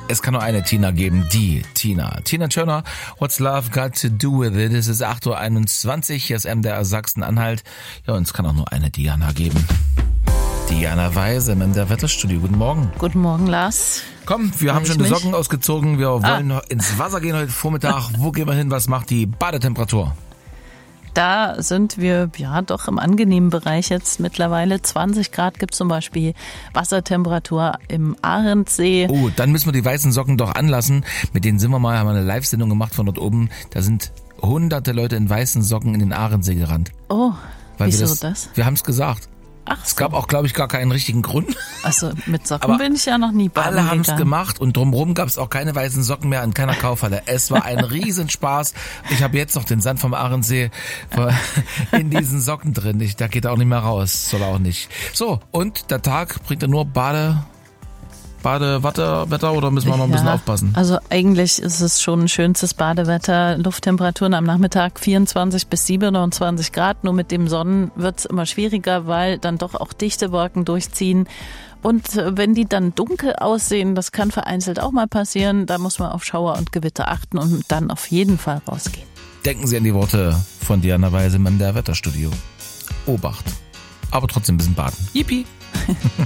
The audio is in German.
Es kann nur eine Tina geben, die Tina. Tina Turner, What's Love Got to Do With It? Es ist 8:21 Uhr, hier ist MDR Sachsen-Anhalt. Ja, und es kann auch nur eine Diana geben. Diana Weise im MDR Wetterstudio. Guten Morgen. Guten Morgen, Lars. Komm, wir haben schon die Socken ausgezogen. Wir wollen ins Wasser gehen heute Vormittag. Wo gehen wir hin? Was macht die Badetemperatur? Da sind wir ja doch im angenehmen Bereich jetzt mittlerweile. 20 Grad gibt es zum Beispiel Wassertemperatur im Ahrensee. Oh, dann müssen wir die weißen Socken doch anlassen. Mit denen haben wir eine Live-Sendung gemacht von dort oben. Da sind hunderte Leute in weißen Socken in den Ahrensee gerannt. Oh, weil wieso das? Wir haben es gesagt. Ach so. Es gab auch, glaube ich, gar keinen richtigen Grund. Also mit Socken bin ich ja noch nie baden Alle haben es gegangen. gemacht und drumherum gab es auch keine weißen Socken mehr in keiner Kaufhalle. Es war ein Riesenspaß. Ich habe jetzt noch den Sand vom Ahrensee in diesen Socken drin. Da geht er auch nicht mehr raus. Soll er auch nicht. So, und der Tag bringt er nur Badewetter oder müssen wir noch ein bisschen aufpassen? Also eigentlich ist es schon ein schönstes Badewetter. Lufttemperaturen am Nachmittag 24 bis 27 Grad. Nur mit dem Sonnen wird es immer schwieriger, weil dann doch auch dichte Wolken durchziehen. Und wenn die dann dunkel aussehen, das kann vereinzelt auch mal passieren, da muss man auf Schauer und Gewitter achten und dann auf jeden Fall rausgehen. Denken Sie an die Worte von Diana Weise im MDR Wetterstudio. Obacht. Aber trotzdem ein bisschen baden. Yippie!